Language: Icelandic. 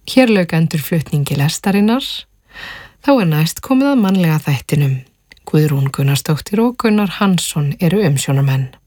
Hér lauk endurflutningi lestarinnar. Þá næst komið að mannlega þættinum. Guðrún Gunnarsdóttir og Gunnar Hansson eru umsjónarmenn.